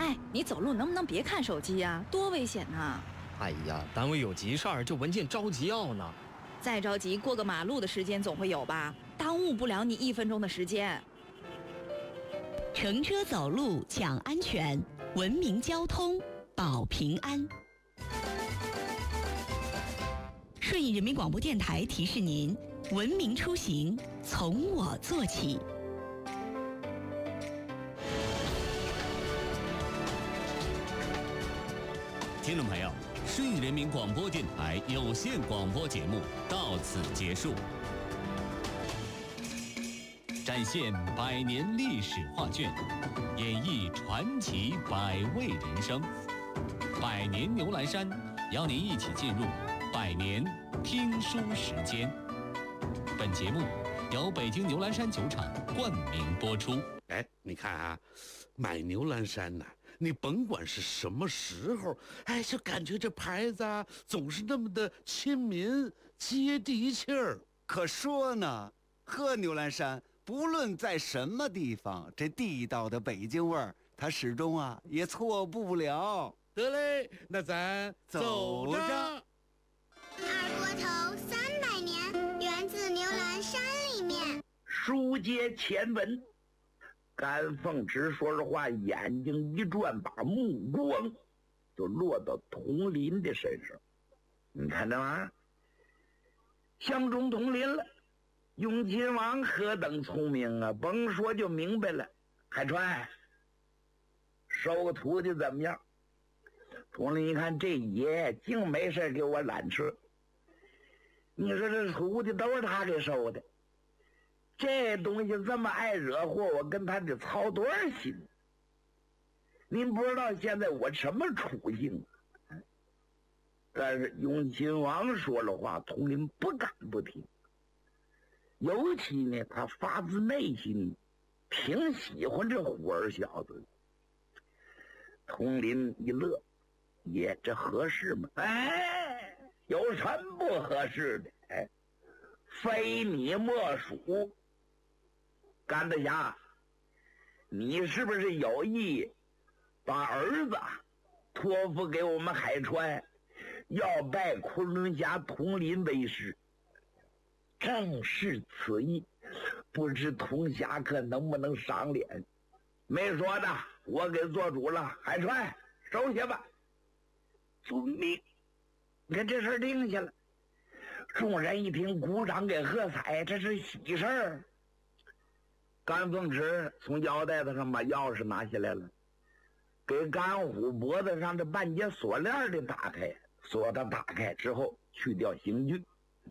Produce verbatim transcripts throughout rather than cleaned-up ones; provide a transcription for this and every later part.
哎，你走路能不能别看手机呀？多危险呐！ 哎呀，单位有急事儿，这文件着急要呢。 再着急，过个马路的时间总会有吧？耽误不了你一分钟的时间。 乘车走路讲安全，文明交通保平安。顺义人民广播电台提示您：文明出行从我做起。 听众朋友，顺义人民广播电台有线广播节目到此结束。展现百年历史画卷，演绎传奇百味人生。百年牛栏山，邀您一起进入百年听书时间。本节目由北京牛栏山酒厂冠名播出。 哎，你看啊，买牛栏山呐、啊，你甭管是什么时候，哎，就感觉这牌子啊，总是那么的亲民、接地气儿。 可说呢，喝牛栏山，不论在什么地方，这地道的北京味儿，它始终啊也错不了。 得嘞，那咱走着。 二锅头三百年，源自牛栏山里面。 书接前文，甘凤池说实话，眼睛一转，把目光就落到佟林的身上。你看这玩意儿，相中佟林了。雍亲王何等聪明啊，甭说就明白了。海川，收个徒弟怎么样？佟林一看这爷净没事给我揽车，你说这徒弟都是他给收的，这东西这么爱惹祸，我跟他得操多少心？您不知道现在我什么处境。但是雍亲王说了话，佟林不敢不听。尤其呢，他发自内心挺喜欢这虎儿小子。佟林一乐，也这合适吗？哎，有什么不合适的？哎，非你莫属。甘德霞，你是不是有意把儿子托付给我们海川，要拜昆仑侠佟林为师？正是此意，不知佟侠客能不能赏脸？没说的，我给做主了。海川，收下吧。遵命。你看这事儿定下了，众人一听，鼓掌给喝彩，这是喜事儿。甘凤池从腰带子上把钥匙拿下来了，给甘虎脖子上这半截锁链的打开，锁它打开之后，去掉刑具。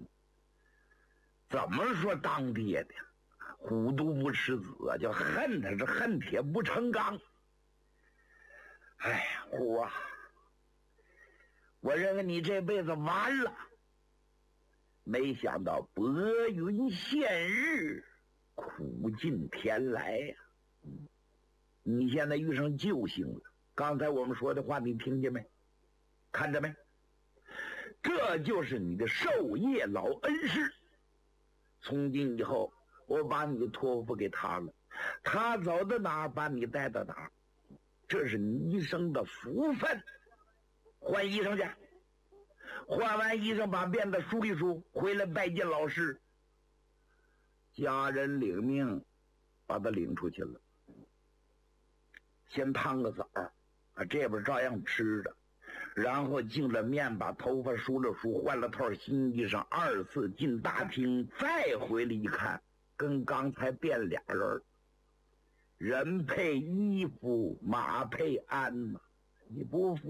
怎么说当爹的虎毒不吃子啊，就恨他是恨铁不成钢。哎呀，虎啊，我认为你这辈子完了。没想到薄云现日，苦尽甜来呀、啊！你现在遇上救星了。刚才我们说的话你听见没？看着没？这就是你的授业老恩师。从今以后，我把你托付给他了，他走到哪儿，把你带到哪儿，这是你一生的福分。换衣裳去，换完衣裳把辫子梳一梳，回来拜见老师。家人领命，把他领出去了。先烫个澡啊，这边照样吃着。然后净了面，把头发梳了梳，换了套新衣裳，二次进大厅，再回来一看，跟刚才变俩人。人配衣服，马配鞍嘛，你不服